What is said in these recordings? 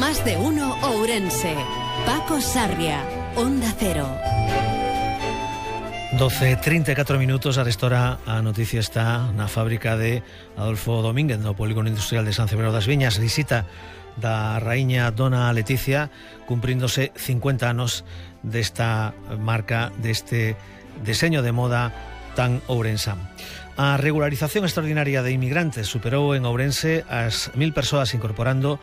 Más de uno Ourense. Paco Sarria, Onda Cero. 12:34 minutos. Arestora a noticia está na fábrica de Adolfo Domínguez, no Polígono Industrial de San Cebrero das Viñas. Visita da raíña Dona Leticia, cumpríndose 50 anos desta marca, deste deseño de moda tan ourensán. A regularización extraordinaria de inmigrantes superou en Ourense as 1000 persoas, incorporando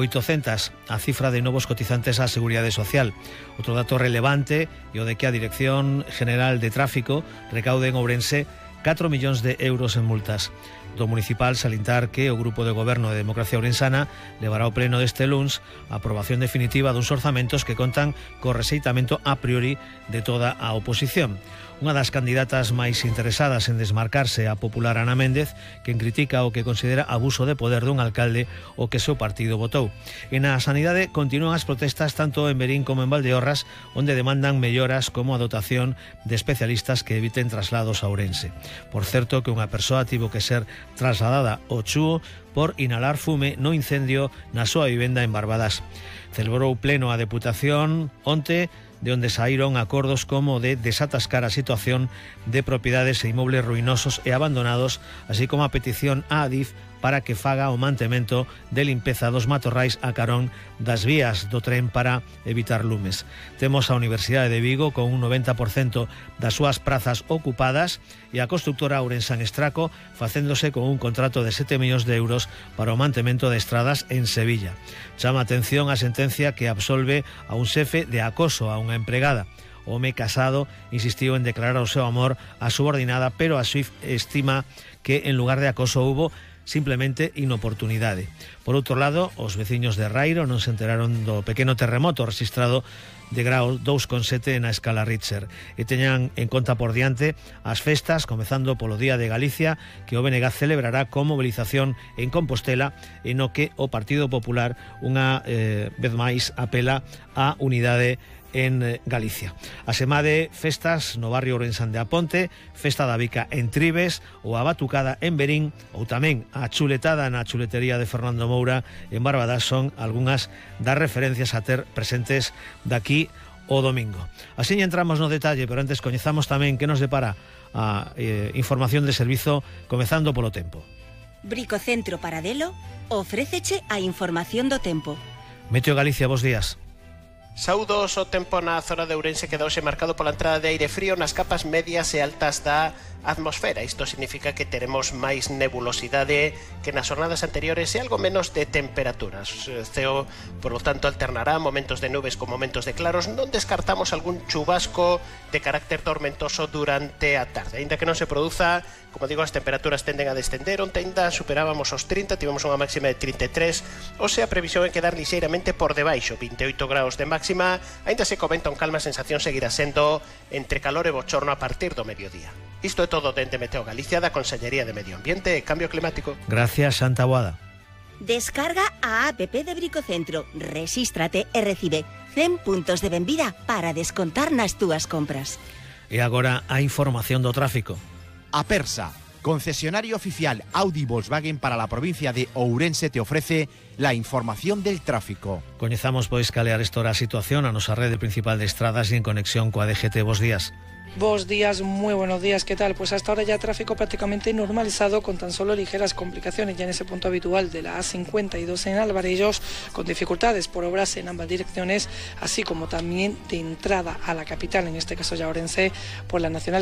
800 a cifra de novos cotizantes á Seguridade Social. Outro dato relevante é o de que a Dirección General de Tráfico recaude en Ourense 4 millóns de euros en multas. Do municipal salientar que o Grupo de Goberno de Democracia Ourensana levará ao pleno deste luns a aprobación definitiva duns orzamentos que contan co rexeitamento a priori de toda a oposición. Unha das candidatas máis interesadas en desmarcarse a popular Ana Méndez, quen critica o que considera abuso de poder dun alcalde o que seu partido votou. En a sanidade continúan as protestas tanto en Verín como en Valdeorras, onde demandan melloras como a dotación de especialistas que eviten traslados a Ourense. Por certo, que unha persoa tivo que ser trasladada ao Chúo por inhalar fume no incendio na súa vivenda en Barbadas. Celebrou pleno a Deputación onte, de onde saíron acordos como de desatascar a situación de propiedades e inmobles ruinosos e abandonados, así como a petición á Adif para que faga o mantemento de limpeza dos matorrais a carón das vías do tren para evitar lumes. Temos a Universidade de Vigo con un 90% das súas prazas ocupadas e a constructora Ourensan Estraco facéndose con un contrato de 7 millóns de euros para o mantemento de estradas en Sevilla. Chama a atención a sentencia que absolve a un xefe de acoso a unha empregada. O home casado insistiu en declarar o seu amor á subordinada, pero a Swift estima que en lugar de acoso hubo simplemente inoportunidade. Por outro lado, os veciños de Rairo non se enteraron do pequeno terremoto registrado de grao 2,7 na escala Richter e teñan en conta por diante as festas, comezando polo Día de Galicia, que o BNG celebrará con movilización en Compostela, e no que o Partido Popular unha vez máis apela á unidade en Galicia. A semade festas no barrio Ourensán de Aponte, festa da Bica en Tribes ou a batucada en Verín, ou tamén a chuletada na chuletería de Fernando Moura en Barbadas son algunhas das referencias a ter presentes daqui o domingo. Así entramos no detalle, pero antes coñezamos tamén que nos depara a información de servizo, comezando polo tempo. Bricocentro Paradelo ofréceche a información do tempo. Meteo Galicia, bos días. Saúdos, o tempo na zona de Ourense quedouse marcado pola entrada de aire frío nas capas medias e altas da atmosfera. Isto significa que teremos máis nebulosidade que nas jornadas anteriores e algo menos de temperaturas. O ceo, por lo tanto, alternará momentos de nubes con momentos de claros. Non descartamos algún chubasco de carácter tormentoso durante a tarde. Ainda que non se produza, como digo, as temperaturas tenden a descender. Onte ainda superábamos os 30, tivemos unha máxima de 33, ou sea, a previsión é quedar lixeiramente por debaixo, 28 graus de máxima. Ainda se comenta un calma, a sensación seguirá sendo entre calor e bochorno a partir do mediodía. Isto é todo dende Meteo Galicia, da Consellería de Medio Ambiente e Cambio Climático. Gracias, Santa Boada. Descarga a app de Bricocentro, rexístrate e recibe 100 puntos de benvida para descontar nas túas compras. E agora a información do tráfico. Apersa, concesionario oficial Audi Volkswagen para la provincia de Ourense, te ofrece la información del tráfico. Coñezamos pois cal é a situación a nosa rede principal de estradas e en conexión coa DGT. Bos días. Buenos días, muy buenos días, ¿qué tal? Pues hasta ahora ya tráfico prácticamente normalizado, con tan solo ligeras complicaciones ya en ese punto habitual de la A52 en Alvarellos, con dificultades por obras en ambas direcciones, así como también de entrada a la capital, en este caso ya Ourense, por la Nacional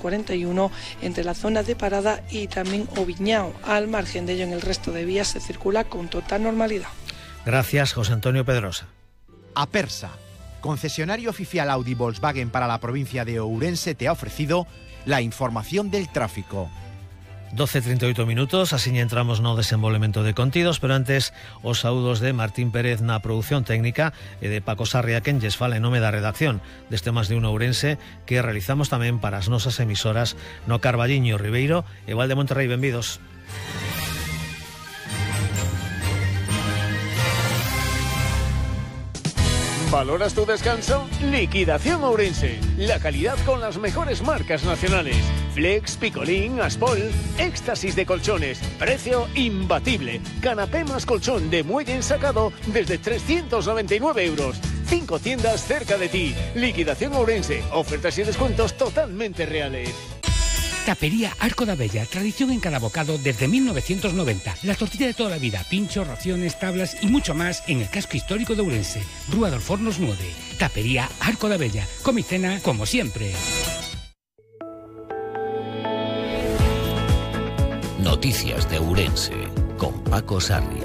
541 entre la zona de Parada y también Oviñao. Al margen de ello, en el resto de vías se circula con total normalidad. Gracias, José Antonio Pedrosa. Apersa, concesionario oficial Audi Volkswagen para la provincia de Ourense, te ha ofrecido la información del tráfico. 12:38 minutos, así entramos no desenvolvemento de contidos, pero antes os saúdos de Martín Pérez na produción técnica e de Paco Sarria, quen lles fala en nome da redacción deste Más de Uno Ourense, que realizamos tamén para as nosas emisoras no Carballiño, Ribeiro e Val de Monterrey. Benvidos. ¿Valoras tu descanso? Liquidación Ourense. La calidad con las mejores marcas nacionales. Flex, Picolín, Aspol, éxtasis de colchones. Precio imbatible. Canapé más colchón de muelle ensacado desde 399 euros. 5 tiendas cerca de ti. Liquidación Ourense. Ofertas y descuentos totalmente reales. Tapería Arco da Bella, tradición en cada bocado desde 1990. La tortilla de toda la vida, pinchos, raciones, tablas y mucho más en el casco histórico de Ourense. Rúa dos Fornos 9. Tapería Arco da Bella. Come y cena como siempre. Noticias de Ourense con Paco Sarria.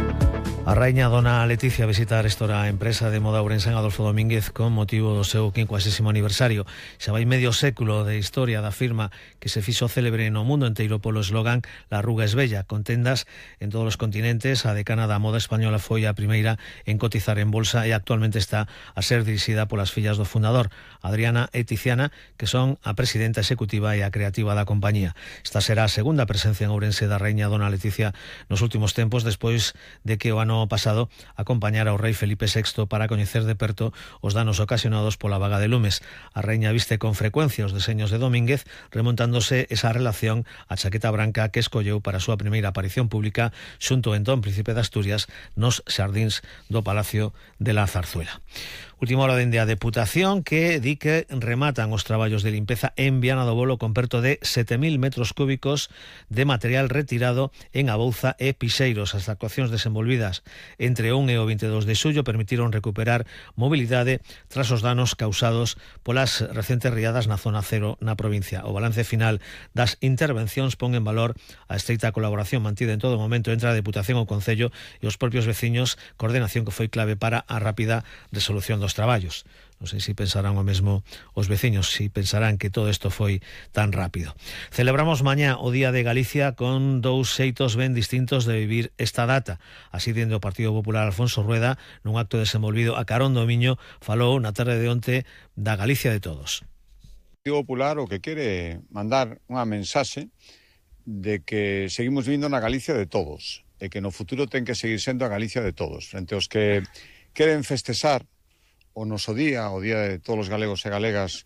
A raíña dona Leticia visita a restora empresa de moda ourense en Adolfo Domínguez con motivo do seu 50º aniversario. Xa vai medio século de historia da firma que se fixo célebre no mundo enteiro polo eslogan La Arruga es bella, con tendas en todos os continentes. A decana da moda española foi a primeira en cotizar en bolsa e actualmente está a ser dirixida polas fillas do fundador, Adriana e Tiziana, que son a presidenta executiva e a creativa da compañía. Esta será a segunda presencia en Ourense da raíña dona Leticia nos últimos tempos, despois de que o ano pasado acompañara ao rei Felipe VI para coñecer de perto os danos ocasionados pola vaga de lumes. A raíña viste con frecuencia os deseños de Domínguez, remontándose esa relación á chaqueta branca que escolleu para a súa primeira aparición pública xunto ao entón príncipe de Asturias nos xardíns do Palacio de la Zarzuela. Última hora dende a Deputación que di que rematan os traballos de limpeza en Viana do Bolo con perto de 7.000 metros cúbicos de material retirado en Abouza e Pixeiros. As actuacións desenvolvidas entre o 1 e o 22 de xullo permitiron recuperar mobilidade tras os danos causados polas recentes riadas na zona cero na provincia. O balance final das intervencións pon en valor a estreita colaboración mantida en todo momento entre a Deputación, o Concello e os propios veciños, coordenación que foi clave para a rápida resolución dos traballos. Non sei se pensarán o mesmo os veciños, se pensarán que todo isto foi tan rápido. Celebramos mañá o Día de Galicia con dous xeitos ben distintos de vivir esta data. Así, dende o Partido Popular, Alfonso Rueda, nun acto desenvolvido a carón do Miño, falou na tarde de onte da Galicia de todos. O Partido Popular o que quere mandar unha mensaxe de que seguimos vivindo na Galicia de todos e que no futuro ten que seguir sendo a Galicia de todos. Frente aos que queren festexar o noso día, o día de todos os galegos e galegas,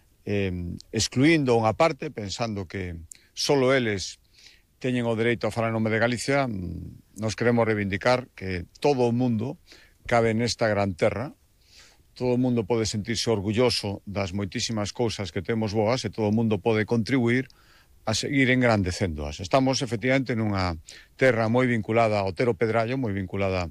excluindo unha parte, pensando que solo eles teñen o dereito a falar en nome de Galicia, nos queremos reivindicar que todo o mundo cabe nesta gran terra, todo o mundo pode sentirse orgulloso das moitísimas cousas que temos boas e todo o mundo pode contribuir a seguir engrandecéndoas. Estamos, efectivamente, nunha terra moi vinculada ao Otero Pedrallo, moi vinculada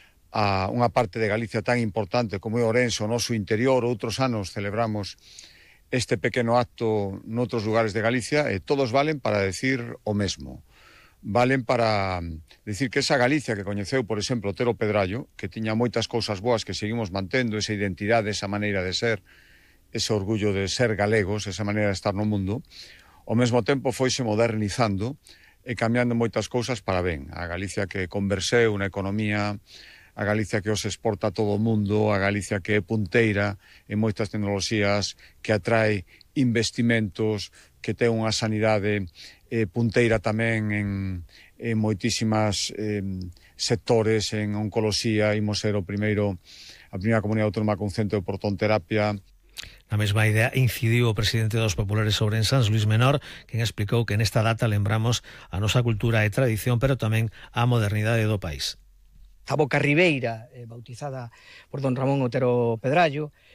a unha parte de Galicia tan importante como é Ourense, o noso interior. Outros anos celebramos este pequeno acto noutros lugares de Galicia e todos valen para decir o mesmo. Valen para decir que esa Galicia que coñeceu, por exemplo, Otero Pedrallo, que tiña moitas cousas boas que seguimos mantendo, esa identidade, esa maneira de ser, ese orgullo de ser galegos, esa maneira de estar no mundo, ao mesmo tempo foise modernizando e cambiando moitas cousas para ben. A Galicia que converseu na economía, a Galicia que os exporta a todo o mundo, a Galicia que é punteira en moitas tecnoloxías, que atrae investimentos, que ten unha sanidade punteira tamén en moitísimas sectores, en oncoloxía. Imos ser a primeira comunidade autónoma con centro de protonterapia. Na mesma idea incidiu o presidente dos populares ourensans, Luis Menor, quen explicou que nesta data lembramos a nosa cultura e tradición, pero tamén a modernidade do país. A Boca Ribeira, bautizada por don Ramón Otero Pedrallo,